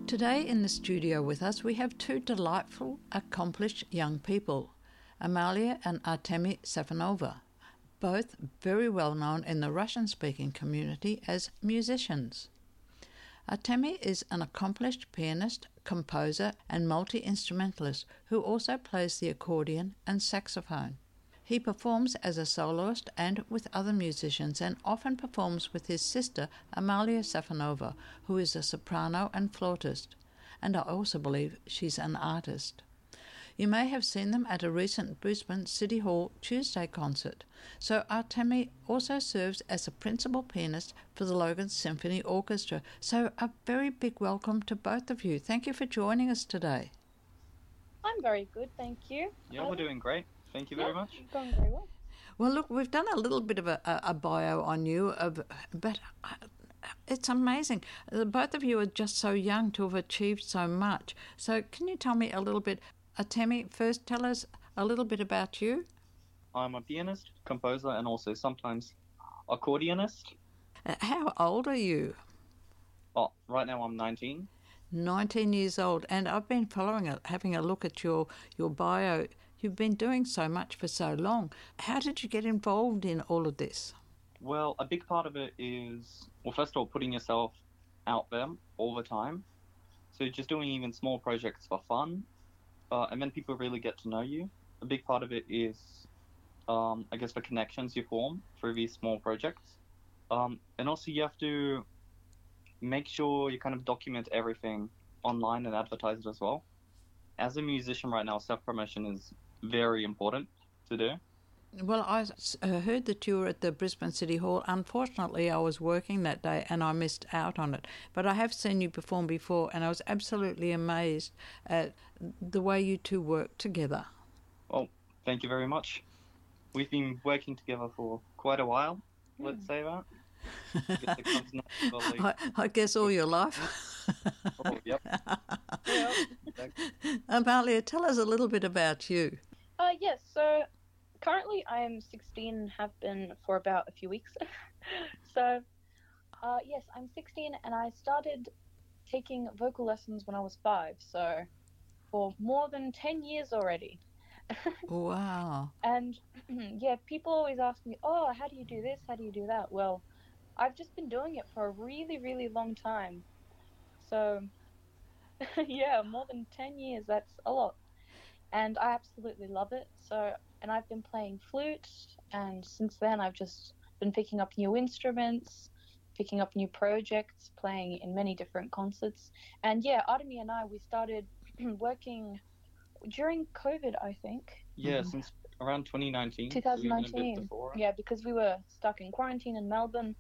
Today in the studio with us we have two delightful, accomplished young people, Amalia and Artemy Safonova, both very well known in the Russian-speaking community as musicians. Artemy is an accomplished pianist, composer and multi-instrumentalist who also plays the accordion and saxophone. He performs as a soloist and with other musicians and often performs with his sister Amalia Safonova, who is a soprano and flautist, and I also believe she's an artist. You may have seen them at a recent Brisbane City Hall Tuesday concert. So Artemy also serves as a principal pianist for the Logan Symphony Orchestra. So a very big welcome to both of you. Thank you for joining us today. I'm very good, thank you. Yeah, we're doing great. Thank you very much. Going very well. Well, look, we've done a little bit of a bio on you, but it's amazing. Both of you are just so young to have achieved so much. So can you tell me a little bit, Artemy, first tell us a little bit about you? I'm a pianist, composer, and also sometimes accordionist. How old are you? Oh, right now I'm 19. 19 years old, and I've been following it, having a look at your bio. You've been doing so much for so long. How did you get involved in all of this? Well, a big part of it is, well, first of all, putting yourself out there all the time. So just doing even small projects for fun, and then people really get to know you. A big part of it is, I guess, the connections you form through these small projects. And also you have to make sure you kind of document everything online and advertise it as well. As a musician right now, self-promotion is very important to do. Well, I heard that you were at the Brisbane City Hall. Unfortunately, I was working that day and I missed out on it. But I have seen you perform before and I was absolutely amazed at the way you two work together. Well, thank you very much. We've been working together for quite a while, let's say that. I guess all your life. Oh, yep. Exactly. Amalia, tell us a little bit about you. Yes, so currently I am 16 and have been for about a few weeks. So, yes, I'm 16 and I started taking vocal lessons when I was 5, so for more than 10 years already. Wow. And, yeah, people always ask me, oh, how do you do this? How do you do that? Well, I've just been doing it for a really, really long time. So, yeah, more than 10 years, that's a lot. And I absolutely love it. So, and I've been playing flute, and since then I've just been picking up new instruments, picking up new projects, playing in many different concerts. And yeah, Artemy and I, we started working during COVID, I think. Yeah, since around 2019. 2019. So even a bit before. Yeah, because we were stuck in quarantine in Melbourne,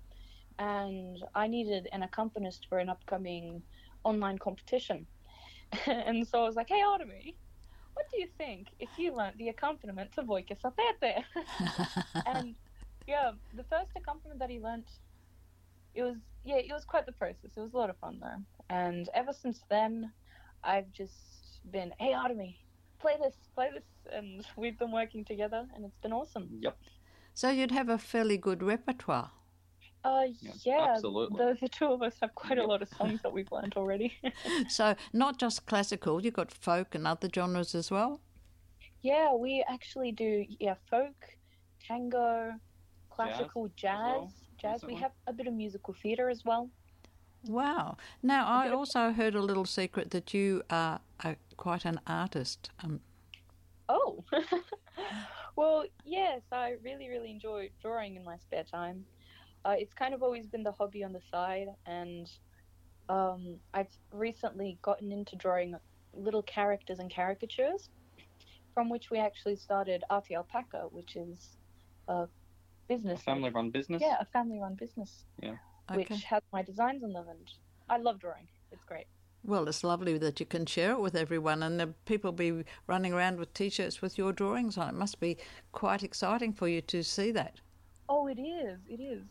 and I needed an accompanist for an upcoming online competition. And so I was like, hey, Artemy, what do you think if you learnt the accompaniment to Vojka Sapete? And yeah, the first accompaniment that he learnt, it was quite the process. It was a lot of fun though. And ever since then, I've just been, hey, Artemy, play this, and we've been working together and it's been awesome. Yep. So you'd have a fairly good repertoire. Yeah, absolutely. the two of us have quite a lot of songs that we've learnt already. So not just classical, you've got folk and other genres as well? Yeah, we actually do folk, tango, classical, jazz. We have a bit of musical theatre as well. Wow. Now, I also heard a little secret that you are quite an artist. Oh, well, yes, I really, really enjoy drawing in my spare time. It's kind of always been the hobby on the side, and I've recently gotten into drawing little characters and caricatures, from which we actually started Arty Alpaca, which is a business. A family-run business? Yeah, a family-run business. Yeah. Which has my designs on them, and I love drawing. It's great. Well, it's lovely that you can share it with everyone, and the people be running around with T-shirts with your drawings on. It must be quite exciting for you to see that. Oh, it is.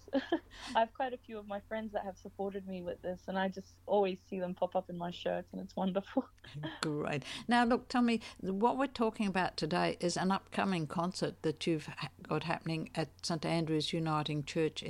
I have quite a few of my friends that have supported me with this, and I just always see them pop up in my shirts, and it's wonderful. Great. Now, look, tell me, what we're talking about today is an upcoming concert that you've got happening at St Andrew's Uniting Church